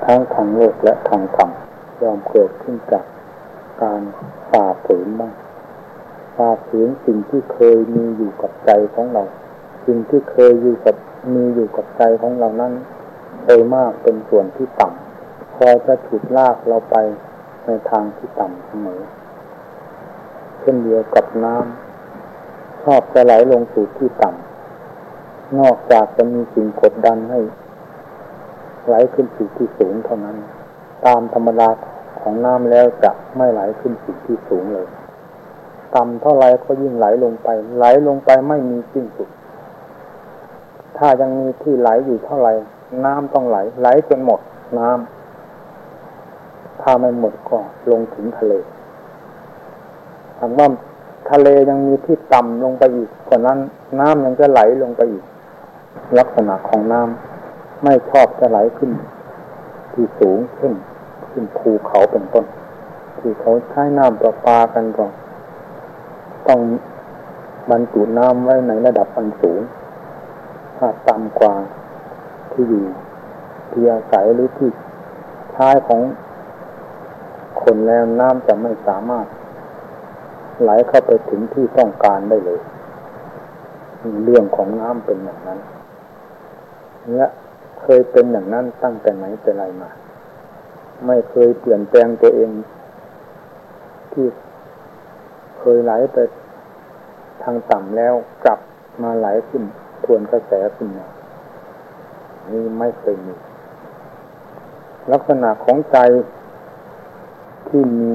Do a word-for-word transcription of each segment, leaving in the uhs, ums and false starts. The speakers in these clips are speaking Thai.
ทั้งทางโลกและทางธรรมยอมเกิดขึ้นจากการฝ่าฝืนบ้างฝ่าฝืนสิ่งที่เคยมีอยู่กับใจของเราสิ่งที่เคยอยู่กับมีอยู่กับใจของเรานั้นโดยมากเป็นส่วนที่ต่ำคอยจะฉุดลากเราไปในทางที่ต่ำเสมอเช่นเดียวกับน้ำชอบจะไหลลงสู่ที่ต่ำนอกจากจะมีสิ่งกดดันให้ไหลขึ้นสู่ที่สูงเท่านั้นตามธรรมดาของน้ำแล้วจะไม่ไหลขึ้นสู่ที่สูงเลยต่ำเท่าไรก็ยิ่งไหลลงไปไหลลงไปไม่มีสิ้นสุดถ้ายังมีที่ไหลอยู่เท่าไรน้ำต้องไหลไหลจนหมดน้ำถ้าไม่หมดก็ลงถึงทะเลถามว่าทะเลยังมีที่ต่ำลงไปอีกกว่านั้นน้ำยังจะไหลลงไปอีกลักษณะของน้ำไม่ชอบจะไหลขึ้นที่สูงขึ้นขึ้นภูเขาเป็นต้นที่เขาใช้น้ำประปากันก็ต้องบรรจุน้ำไว้ในระดับอันสูงถ้าต่ำกว่าที่อยู่ที่อาศัยหรือที่ใช้ของคนแล้วน้ำจะไม่สามารถไหลเข้าไปถึงที่ต้องการได้เลยเรื่องของน้ำเป็นอย่างนั้นและเคยเป็นอย่างนั้นตั้งแต่ไหนแต่ไรมาไม่เคยเปลี่ยนแปลงตัวเองที่เคยไหลไปทางต่ำแล้วกลับมาไหลขึ้นทวนกระแสขึ้นมานี่ไม่เคยมีลักษณะของใจที่มี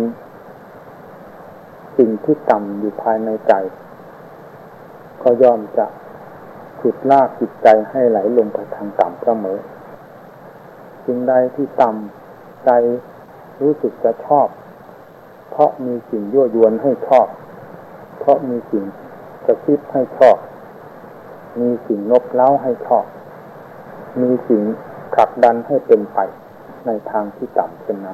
สิ่งที่ต่ำอยู่ภายในใจก็ย่อมจะฉุดลากจิตใจให้ไหลลงไปทางต่ำเสมอสิ่งใดที่ต่ำใจรู้สึกจะชอบเพราะมีสิ่งยั่วยวนให้ชอบเพราะมีสิ่งกระซิบให้ชอบมีสิ่งนบเล้าให้ชอบมีสิ่งผลักดันให้เป็นไปในทางที่ต่ำเช่นนั้น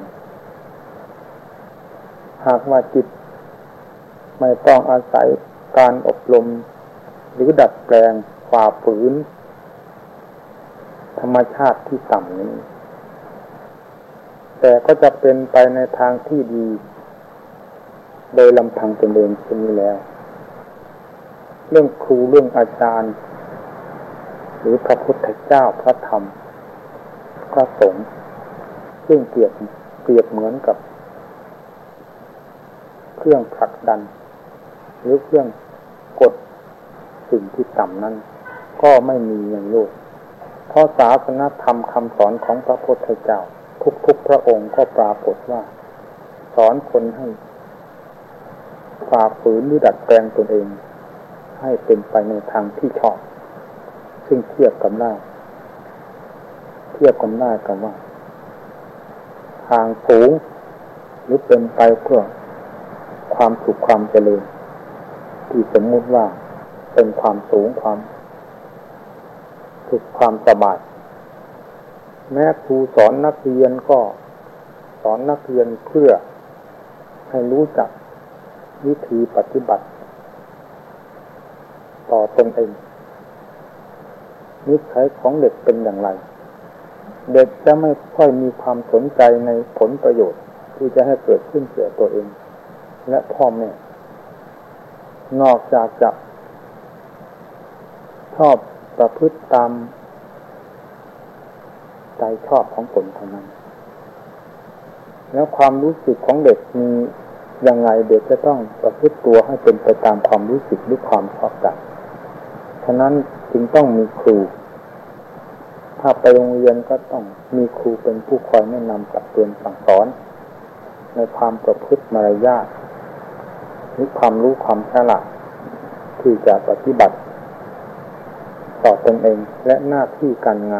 หากว่าจิตไม่ต้องอาศัยการอบรมหรือดัดแปลงฝ่าฝืนธรรมชาติที่ต่ำนี้แต่ก็จะเป็นไปในทางที่ดีโดยลำพังตนเองเช่นนี้แล้วเรื่องครูเรื่องอาจารย์หรือพระพุทธเจ้าพระธรรมพระสงฆ์ซึ่งเปรียบเปรียบเหมือนกับเครื่องผลักดันหรือเครื่องกดสิ่งที่ต่ำนั้นก็ไม่มีในโลกเพราะศาสนธรรมคำสอนของพระพุทธเจ้าทุกๆพระองค์ก็ปรากฏว่าสอนคนให้ฝ่าฝืนหรือดัดแปลงตนเองให้เป็นไปในทางที่ชอบซึ่งเทียบกันได้เทียบกันได้กับว่าทางสูงหรือเป็นไปเพื่อความสุขความเจริญที่สมมุติว่าเป็นความสูงความสุขความสบายแม้ครูสอนนักเรียนก็สอนนักเรียนเพื่อให้รู้จักวิธีปฏิบัติต่อตนเองนิสัยของเด็กเป็นอย่างไรเด็กจะไม่ค่อยมีความสนใจในผลประโยชน์ที่จะให้เกิดขึ้นแก่ตัวเองและพ่อแม่นอกจากจะชอบประพฤติตามใจชอบของตนเท่านั้นแล้วความรู้สึกของเด็กมียังไงเด็กจะต้องประพฤติตัวให้เป็นไปตามความรู้สึกหรือความชอบใจฉะนั้นจึงต้องมีครูถ้าไปโรงเรียนก็ต้องมีครูเป็นผู้คอยแนะนำตักเตือนสั่งสอนในความประพฤติมารยาทหรือความรู้ความฉลาดที่จะปฏิบัติต่อตนเองและหน้าที่การงาน